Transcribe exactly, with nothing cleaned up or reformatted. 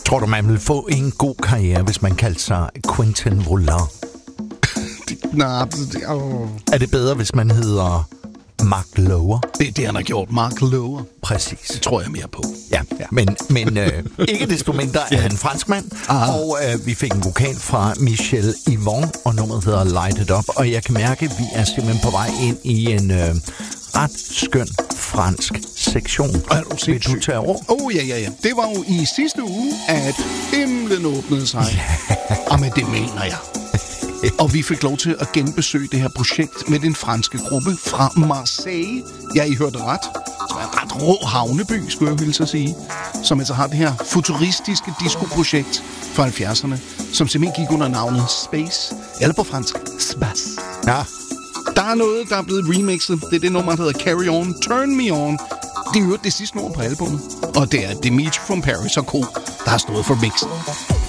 Tror du, man vil få en god karriere, hvis man kaldte sig Quentin Vollard? Nej, det, oh. Er det bedre, hvis man hedder Mark Lower? Det er det, han har gjort. Mark Lower. Præcis. Det tror jeg mere på. Ja, ja. men, men øh, ikke desto mindre er han franskmand, Aha. og øh, vi fik en vokal fra Michel Yvon, og nummeret hedder Light It Up, og jeg kan mærke, at vi er simpelthen på vej ind i en øh, ret skøn fransk sektion. Er du Vil du tage over? Oh, ja, ja, ja. Det var jo i sidste uge, at himlen åbnede sig. Og med det mener jeg. Og vi fik lov til at genbesøge det her projekt med den franske gruppe fra Marseille. Ja, I hørte ret. Som er en ret rå havneby, skulle jeg hilse at sige. Som altså har det her futuristiske disco-projekt fra halvfjerdserne, som simpelthen gik under navnet Space, eller på fransk, Space. Ja. Der er noget, der er blevet remixet. Det er det nummer, der hedder Carry On, Turn Me On. Det er jo det sidste nummer på albumet. Og det er Dimitri from Paris og Co., der har stået for mixen.